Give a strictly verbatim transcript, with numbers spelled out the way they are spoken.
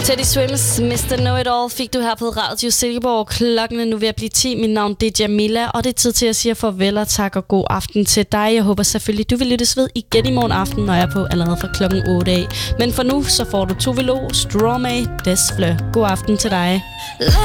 Teddy Swims, mister Know-It-All fik du her på Radio Silkeborg. Klokken er nu ved at blive ti. Mit navn det er Jamila, og det er tid til at sige farvel og tak og god aften til dig. Jeg håber selvfølgelig, du vil lyttes ved igen i morgen aften, når jeg er på allerede fra klokken otte af. Men for nu, så får du Tove Lo, Stromae, Desfle. God aften til dig.